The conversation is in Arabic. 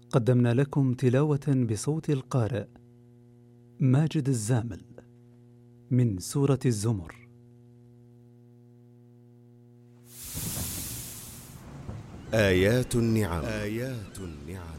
قدمنا لكم تلاوة بصوت القارئ ماجد الزامل من سورة الزمر. آيات النعم